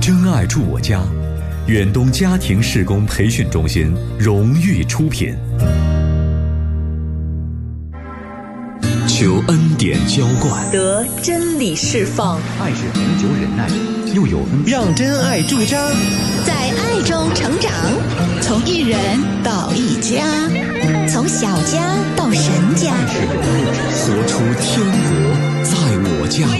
真爱住我家，远东家庭事工培训中心荣誉出品。求恩典浇灌， 得真理释放， 爱是恒久忍耐，又有恩， 让真爱驻扎， 在爱中成长，从一人到一家，从小家到神家， 活出天国在我家。